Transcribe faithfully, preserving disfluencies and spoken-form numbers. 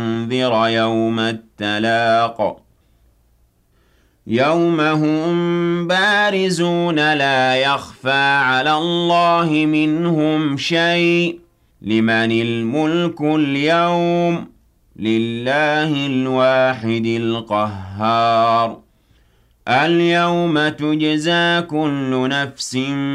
وتنذر يوم التلاق يوم هم بارزون لا يخفى على الله منهم شيء لمن الملك اليوم لله الواحد القهار اليوم تجزى كل نفس